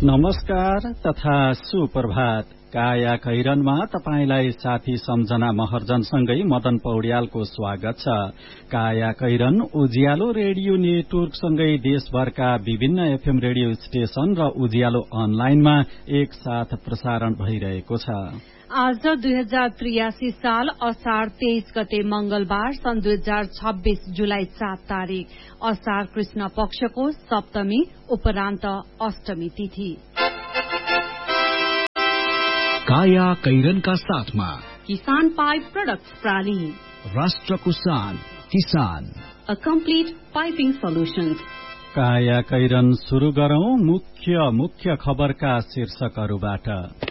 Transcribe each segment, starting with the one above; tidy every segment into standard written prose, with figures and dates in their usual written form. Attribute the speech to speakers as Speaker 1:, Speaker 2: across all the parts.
Speaker 1: नमस्कार तथा सुप्रभात। काया कैरनमा तपाईंलाई साथी सम्झना महर्जनसँगै मदन पौड्यालको स्वागत छ। काया कैरन उज्यालो रेडियो नेटवर्कसँगै देशभरका विभिन्न एफएम रेडियो स्टेशन र उज्यालो अनलाइनमा एक साथ प्रसारण भइरहेको छ।
Speaker 2: आज 2083 साल असार 23 गते मंगलबार सन् 2026 जुलाई 7 तारिक असार कृष्ण पक्षको सप्तमी उपरान्त अष्टमी तिथि।
Speaker 3: काया कैरनका साथमा
Speaker 2: किसान पाइप प्रोडक्ट्स प्राली,
Speaker 3: राष्ट्रको शान किसान,
Speaker 2: अ कम्प्लिट पाइपिङ सोल्युशन्स।
Speaker 1: काया कैरन शुरू गरौं मुख्य खबरका शीर्षकहरूबाट।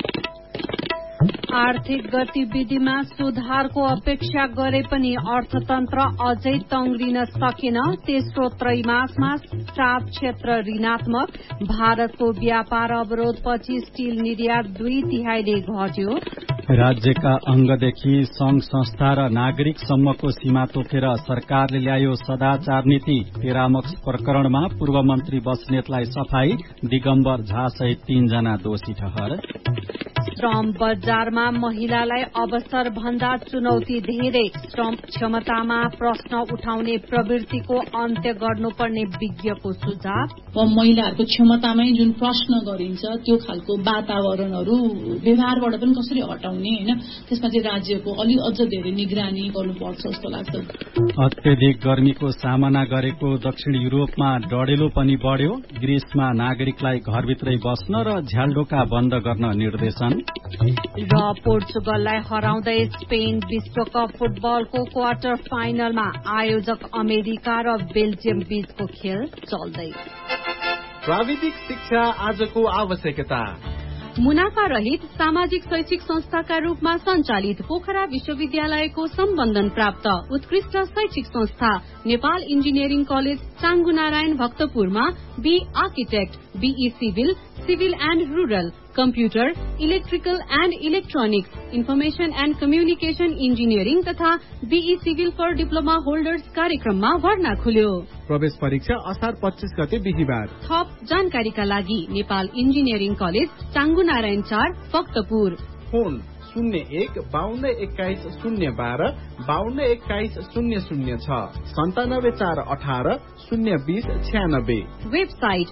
Speaker 2: आर्थिक गतिविधिमा सुधारको अपेक्षा गरे पनि अर्थतन्त्र अझै तंग्रिन सकेन। तेस्रो त्रैमासमा 7 क्षेत्र ऋणात्मक। भारतको व्यापार अवरोधपछि स्टील निर्यात 2/3 घट्यो।
Speaker 1: राज्यका अंगदेखि संघ संस्था र नागरिकसम्मको सीमा तोकेर सरकारले ल्यायो सदाचार नीति। पेरामक्स प्रकरणमा पूर्व मन्त्री बस्नेतलाई सफाई, दिगम्बर झा सहित 3 जना दोषी ठहर।
Speaker 2: श्रम बजारमा महिलालाई अवसर भन्दा चुनौती धेरै। श्रम क्षमतामा प्रश्न उठाउने प्रवृत्तिको अन्त्य गर्नुपर्ने विज्ञको सुझाव।
Speaker 4: महिलाहरूको क्षमतामै जुन प्रश्न गरिन्छ त्यो खालको वातावरणहरू व्यवहारबाट पनि कसरी हटाउने हैन, त्यसमा चाहिँ राज्यको अलि अझ धेरै निगरानी गर्नुपर्छ जस्तो लाग्छ।
Speaker 1: अत्यधिक गर्मीको सामना गरेको दक्षिण युरोपमा डढेलो पनि बढ्यो। ग्रीसमा नागरिकलाई घरभित्रै बस्न र झ्यालडोका बन्द गर्न निर्देशन।
Speaker 2: र पोर्चुगललाई हराउँदै स्पेन विश्वकप फुटबलको क्वार्टर फाइनलमा। आयोजक अमेरिका र बेल्जियम बीचको खेल चल्दै।
Speaker 5: प्राविधिक शिक्षा आजको आवश्यकता।
Speaker 2: मुनाफा रहित सामाजिक शैक्षिक संस्थाका रूपमा सञ्चालित पोखरा विश्वविद्यालयको सम्बन्धन प्राप्त उत्कृष्ट शैक्षिक संस्था Nepal engineering college चाङ्गुनारायण भक्तपुरमा be architect, be civil, civil and rural, computer, electrical and electronics, information and communication engineering तथा be civil for diploma holders कार्यक्रममा भर्ना खुल्यो।
Speaker 5: प्रवेश परीक्षा असार 25 गते बिहीबार।
Speaker 2: थप जानकारीका लागि Nepal engineering college चाङ्गुनारायण 4 Bhaktapur.
Speaker 5: Phone 01-5221-012 5221-006 97-418-020-96।
Speaker 2: Website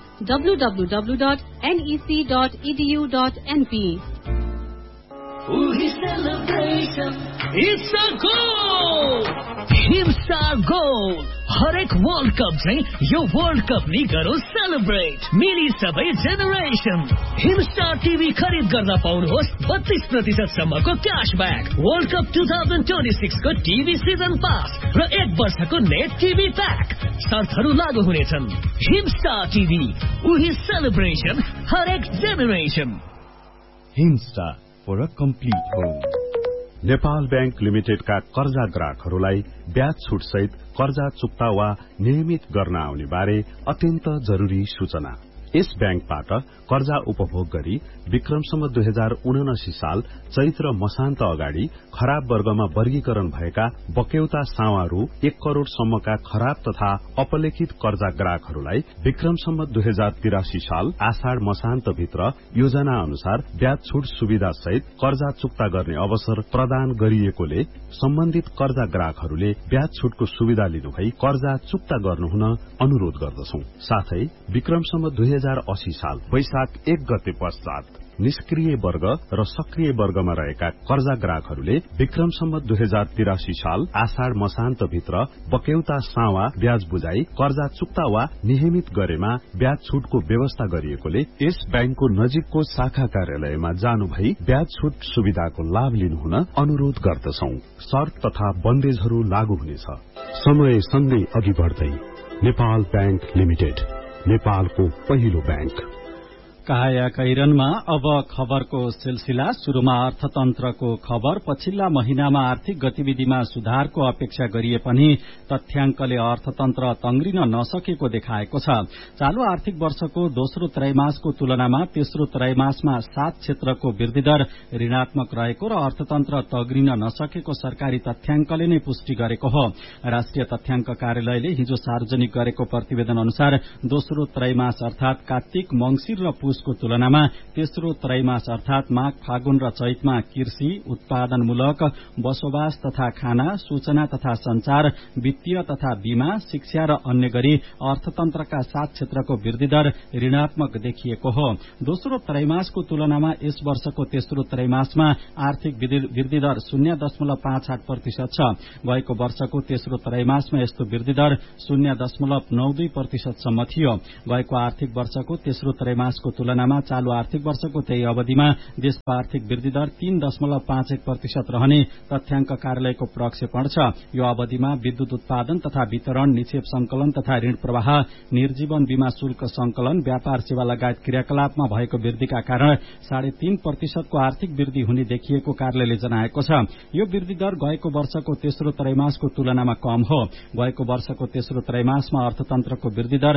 Speaker 2: www.nec.edu.np।
Speaker 3: It's a goal! Himstar Goal! हरेक वर्ल्ड कप चाहिँ यो वर्ल्ड कप नि गरौ सेलिब्रेट। मिली सबै जेनेरेसन। हिमस्टार टिभी खरिद गर्न पाउनुहोस् 32% सम्मको क्याशब्याक। वर्ल्ड कप 2026 को टिभी सिजन पास र 1 वर्षको नेट टिभी प्याक। शर्तहरू लागू हुनेछन्। हिमस्टार टिभी, उही सेलिब्रेसन, हरेक generation.
Speaker 6: Himstar for a complete home. Nepal bank लिमिटेडका कर्जा ग्राहकहरूलाई ब्याज छुट सहित कर्जा चुक्ता वा नियमित गर्न आउने बारे अत्यन्त जरुरी सूचना। यस बैंकबाट कर्जा उपभोग गरी विक्रमसम्म 2079 साल चैत्र मसान्त अगाडि खराब वर्गमा वर्गीकरण भएका बक्यौता सावारू 1 करोड़ सम्मका खराब तथा अपलेखित कर्जा ग्राहकहरूलाई विक्रमसम्म 2083 साल आषाढ़ मसान्त भित्र योजना अनुसार ब्याज छुट सुविधा सहित कर्जा चुक्ता गर्ने अवसर प्रदान गरिएकोले सम्बन्धित कर्जा ग्राहकहरूले ब्याज छुटको सुविधा लिनुभई कर्जा चुक्ता गर्नुहुन अनुरोध गर्दछौं। साथै विक्रमसम्म 2080 साल वैशाख 1 गते पश्चात निष्क्रिय वर्ग र सक्रिय वर्गमा रहेका कर्जा ग्राहकहरूले विक्रमसम्म 2083 साल आषाढ़ मसान्त भित्र बक्यौता सावा ब्याज बुझाई कर्जा चुक्ता वा नियमित गरेमा ब्याज छुटको व्यवस्था गरिएकोले यस बैंकको नजिकको शाखा कार्यालयमा जानु भई ब्याज छुट सुविधाको लाभ लिनुहुन अनुरोध गर्दछौं। शर्त तथा बन्देजहरू लागू हुनेछ। समय सँगै अघि बढ्दै नेपाल बैंक लिमिटेड, नेपालको पहिलो बैंक।
Speaker 1: काया कैरनमा अब खबरको सिलसिला। शुरूमा अर्थतन्त्रको खबर। पछिल्ला महिनामा आर्थिक गतिविधिमा सुधारको अपेक्षा गरिए पनि तथ्याङ्कले अर्थतन्त्र तंग्रिन नसकेको देखाएको छ। चालू आर्थिक वर्षको दोस्रो त्रैमासको तुलनामा तेस्रो त्रैमासमा 7 क्षेत्रको वृद्धि दर ऋणात्मक रहेको र अर्थतन्त्र तग्रिन नसकेको सरकारी तथ्याङ्कले नै पुष्टि गरेको हो। राष्ट्रिय तथ्याङ्क कार्यालयले हिजो सार्वजनिक गरेको प्रतिवेदन अनुसार दोस्रो त्रैमास अर्थात कार्तिक, मंगिर र पुस उसको तुलनामा तेस्रो त्रैमास अर्थात माघ फागुन र चैतमा कृषि उत्पादनमूलक बसोबास तथा खाना सूचना तथा संचार वित्तीय तथा बीमा शिक्षा र अन्य गरी अर्थतन्त्रका 7 क्षेत्रको वृद्धिदर ऋणात्मक देखिएको हो। दोस्रो त्रैमासको तुलनामा यस वर्षको तेस्रो त्रैमासमा आर्थिक वृद्धिदर 0.58% छ। गएको वर्षको तेस्रो त्रैमासमा यस्तो वृद्धिदर 0.92% सम्म थियो। गएको आर्थिक वर्षको तेस्रो त्रैमासको तुलनामा चालू आर्थिक वर्षको त्यही अवधिमा देशको आर्थिक वृद्धिदर 3.51% रहने तथ्याङ्क कार्यालयको प्रक्षेपण छ। यो अवधिमा विद्युत उत्पादन तथा वितरण निक्षेप संकलन तथा ऋण प्रवाह निर्जीवन बीमा शुल्क संकलन व्यापार सेवा लगायत क्रियाकलापमा भएको वृद्धिका कारण 3.5% को आर्थिक वृद्धि हुने देखिएको कार्यालयले जनाएको छ। यो वृद्धिदर गएको वर्षको तेस्रो त्रैमासको तुलनामा कम हो। गएको वर्षको तेस्रो त्रैमासमा अर्थतन्त्रको वृद्धिदर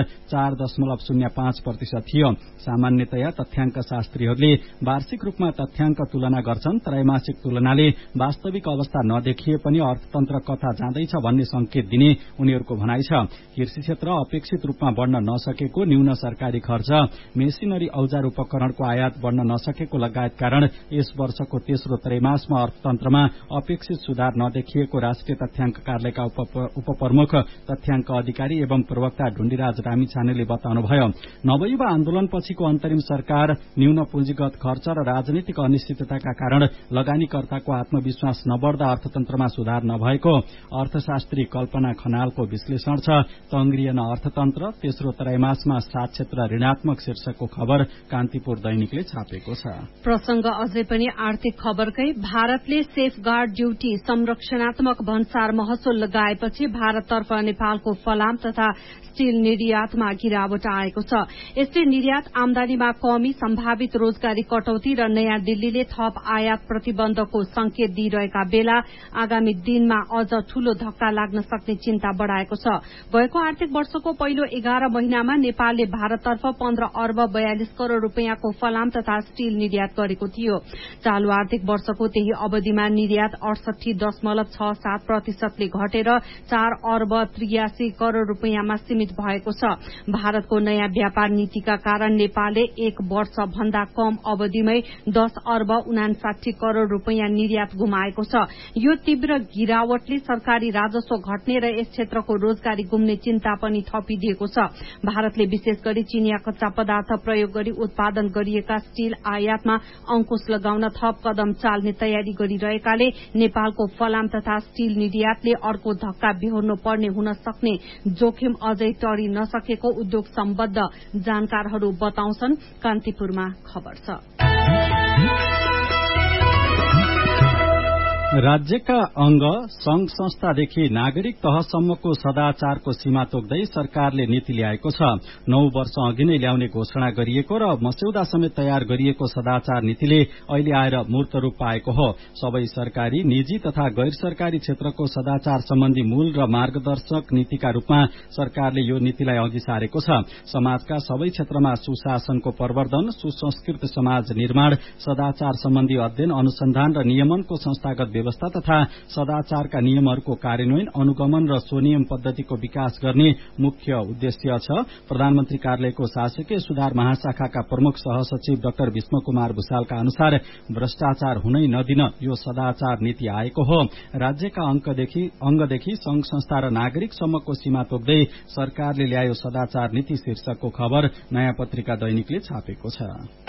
Speaker 1: 4.05% थियो। सामान्यतया तथ्याङ्क शास्त्रीहरूले वार्षिक रूपमा तथ्याङ्क तुलना गर्छन्। त्रैमासिक तुलनाले वास्तविक अवस्था नदेखिए पनि अर्थतन्त्र कता जाँदैछ भन्ने संकेत दिने उनीहरूको भनाइ छ। कृषि क्षेत्र अपेक्षित रूपमा बढ़न नसकेको, न्यून सरकारी खर्च, मेसिनरी औजार उपकरणको आयात बढ़न नसकेको लगायत कारण यस वर्षको तेस्रो त्रैमासमा अर्थतन्त्रमा अपेक्षित सुधार नदेखिएको राष्ट्रिय तथ्याङ्क कार्यालयका उपप्रमुख तथ्याङ्क अधिकारी एवं प्रवक्ता ढुण्डीराज रामीछानेले बताउनुभयो। नवयुवा आन्दोलनपछिको अन्तरिम सरकार, न्यून पुँजीगत खर्च र राजनीतिक अनिश्चितताका कारण लगानीकर्ताको आत्मविश्वास नबढ्दा अर्थतन्त्रमा सुधार नभएको अर्थशास्त्री कल्पना खनालको विश्लेषण छ। तंग्रिएन अर्थतन्त्र, तेस्रो त्रैमासमा 7 क्षेत्र ऋणात्मक शीर्षकको खबर कान्तिपुर दैनिकले छापेको छ।
Speaker 2: प्रसंग अझै पनि आर्थिक खबरकै। भारतले सेफगार्ड ड्यूटी संरक्षणात्मक भन्सार महसुल लगाएपछि भारततर्फ नेपालको फलाम तथा स्टील निर्यातमा गिरावट आएको छ। यसले निर्यात आमदानीमा कमी, सम्भावित रोजगारी कटौती र नयाँ दिल्लीले थप आयात प्रतिबन्धको संकेत दिइरहेका बेला आगामी दिनमा अझ ठूलो धक्का लाग्न सक्ने चिन्ता बढ़ाएको छ। गएको आर्थिक वर्षको पहिलो 11 महिनामा नेपालले भारततर्फ 15 अर्ब 42 करोड़ रूपियाँको फलाम तथा स्टील निर्यात गरेको थियो। चालू आर्थिक वर्षको त्यही अवधिमा निर्यात 68.67% घटेर 4 अर्ब 83 करोड़ रूपियाँमा सीमित भएको छ। भारतको नयाँ व्यापार नीतिका कारण नेपालले 1 वर्ष भन्दा कम अवधिमै 10 अर्ब 59 करोड़ रूपियाँ निर्यात गुमाएको छ। यो तीव्र गिरावटले सरकारी राजस्व घट्ने र यस क्षेत्रको रोजगारी गुम्ने चिन्ता पनि थपिदिएको छ। भारतले विशेष गरी चिनिया कच्चा पदार्थ प्रयोग गरी उत्पादन गरिएका स्टील आयातमा अंकुश लगाउन थप कदम चाल्ने तयारी गरिरहेकाले नेपालको फलाम तथा स्टील निर्यातले अर्को धक्का बेहोर्नु पर्ने हुन सक्ने जोखिम अझै टरी नसकेको उद्योग सम्बद्ध जानकारहरू बताउँछन्। कान्तिपुरमा खबर छ।
Speaker 1: राज्यका अंग संघ संस्थादेखि नागरिक तहसम्मको सदाचारको सीमा तोक्दै सरकारले नीति ल्याएको छ। 9 वर्ष अघि नै ल्याउने घोषणा गरिएको र मस्यौदा समेत तयार गरिएको सदाचार नीतिले अहिले आएर मूर्त रूप पाएको हो। सबै सरकारी, निजी तथा गैर सरकारी क्षेत्रको सदाचार सम्बन्धी मूल र मार्गदर्शक नीतिका रूपमा सरकारले यो नीतिलाई अघि सारेको छ। समाजका सबै क्षेत्रमा सुशासनको प्रवर्धन, सुसंस्कृत समाज निर्माण, सदाचार सम्बन्धी अध्ययन अनुसन्धान र नियमनको संस्थागत व्यवस्था तथा सदाचारका नियमहरूको कार्यान्वयन, अनुगमन र स्वनियम पद्धतिको विकास गर्ने मुख्य उद्देश्य छ। प्रधानमन्त्री कार्यालयको शासकीय सुधार महाशाखाका प्रमुख सहसचिव डाक्टर भीष्म कुमार भूषालका अनुसार भ्रष्टाचार हुनै नदिन यो सदाचार नीति आएको हो। राज्यका अंगदेखि संघ संस्था र नागरिकसम्मको सीमा तोक्दै सरकारले ल्यायो सदाचार नीति शीर्षकको खबर नयाँ पत्रिका दैनिकले छापेको छ।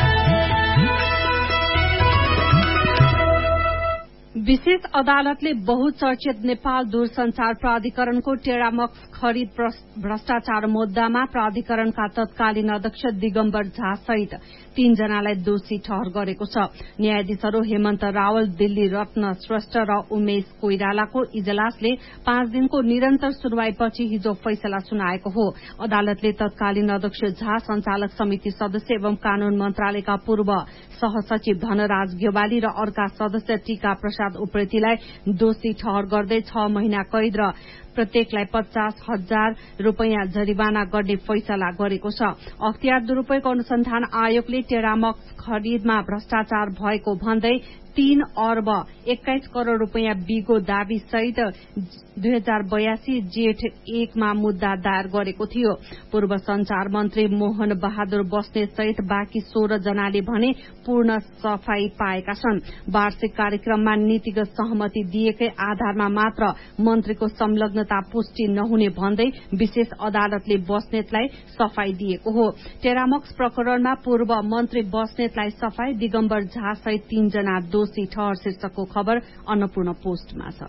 Speaker 2: विशेष अदालतले बहुचर्चित नेपाल दूरसंचार प्राधिकरणको टेरामक्स खरिद भ्रष्टाचार मुद्दामा प्राधिकरणका तत्कालीन अध्यक्ष दिगम्बर झा सहित 3 जनालाई दोषी ठहर गरेको छ। न्यायाधीशहरू हेमन्त रावल, दिल्ली रत्न श्रेष्ठ र उमेश कोइरालाको इजलासले 5 दिनको निरन्तर सुनवाईपछि हिजो फैसला सुनाएको हो। अदालतले तत्कालीन अध्यक्ष झा, संचालक समिति सदस्य एवं कानून मन्त्रालयका पूर्व सहसचिव धनराज गेवाली र अर्का सदस्य टीका प्रसाद उप्रेतीलाई दोषी ठहर गर्दै 6 महिना कैद र प्रत्येकलाई 50,000 रुपैयाँ जरिवाना गर्ने फैसला गरेको छ। अख्तियार दुरूपयोग अनुसन्धान आयोगले टेरामक्स खरिदमा भ्रष्टाचार भएको भन्दै 3 अर्ब 21 करोड़ रुपैयाँ बिगो दावी सहित 2082 जेठ 1 मा मुद्दा दायर गरेको थियो। पूर्व संचार मन्त्री मोहन बहादुर बस्नेत सहित बाँकी 16 जनाले भने पूर्ण सफाई पाएका छन्। वार्षिक कार्यक्रममा नीतिगत सहमति दिएकै आधारमा मात्र मन्त्रीको संलग्नता पुष्टि नहुने भन्दै विशेष अदालतले बस्नेतलाई सफाई दिएको हो। टेरामक्स प्रकरणमा पूर्व मन्त्री बस्नेतलाई सफाई, दिगम्बर झा सहित 3 जना दोषी ठहर शीर्षकको खबर अन्नपूर्ण पोस्टमा छ।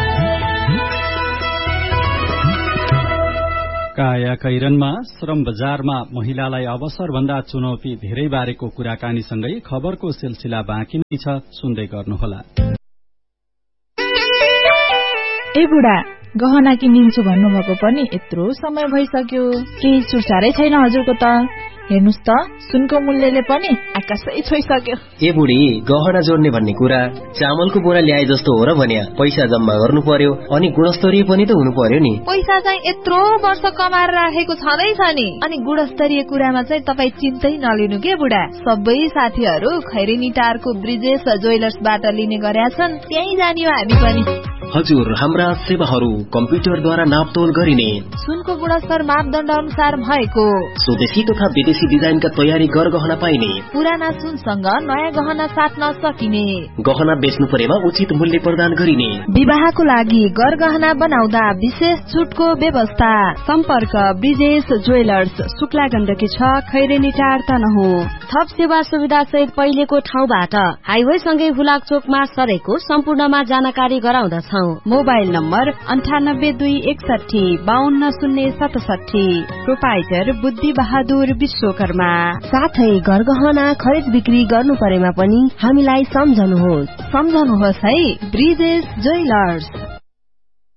Speaker 1: काया कैरनमा श्रम बजारमा महिलालाई अवसरभन्दा चुनौती धेरै बारेको कुराकानीसँगै खबरको सिलसिला बाँकी नै छ, सुन्दै गर्नुहोला।
Speaker 7: ए बुढा, गहना किनिन्छु भन्नुभएको पनि यत्रो समय भइसक्यो, केही सुसारै छैन हजुरको त। हेर्नुस् त, सुनको मूल्यले पनि आकाशै छोइसक्यो।
Speaker 8: ए बुढी, गहना जोड्ने भन्ने कुरा चामलको बोरा ल्याए जस्तो हो र भन्या। पैसा जम्मा गर्नु पर्यो अनि गुणस्तरीय पनि त हुनु पर्यो नि।
Speaker 7: पैसा चाहिँ यत्रो वर्ष कमाएर राखेको छँदैछ नि। अनि गुणस्तरीय कुरामा चाहिँ तपाई चिन्तै नलिनु के बुढा। सबै साथीहरू खैरेनी टारको ब्रिजेश ज्वेलर्सबाट लिने गरेका छन्, त्यही जानियो हामी पनि।
Speaker 8: हजुर, हाम्रा सेवाहरू कम्प्युटरद्वारा नापतोल गरिने,
Speaker 7: सुनको गुणस्तर मापदण्ड अनुसार भएको,
Speaker 8: स्वदेशी तथा विदेशी डिजाइनका तयारी गरगहना पाइने,
Speaker 7: पुराना सुनसँग नयाँ गहना साट्न सकिने,
Speaker 8: गहना बेच्नु परेमा उचित मूल्य प्रदान गरिने,
Speaker 7: विवाहको लागि गरगहना बनाउँदा विशेष छुटको व्यवस्था।
Speaker 2: सम्पर्क ब्रिजेश ज्वेलर्स, शुक्ला गण्डकी 6, खैरेनी टार तनहुँ। थप सेवा सुविधा सहित पहिलेको ठाउँबाट हाइवे सँगै हुलाकचोकमा सरेको सम्पूर्णमा जानकारी गराउँदछौं। Mobile number 9821 520067। प्रोपाइटर बुद्धि बहादुर विश्वकर्मा।
Speaker 9: साथै गरगहना खरिद बिक्री गर्नु परेमा पनि हामीलाई सम्झनुहोस्
Speaker 7: है। ब्रिजेश ज्वेलर्स।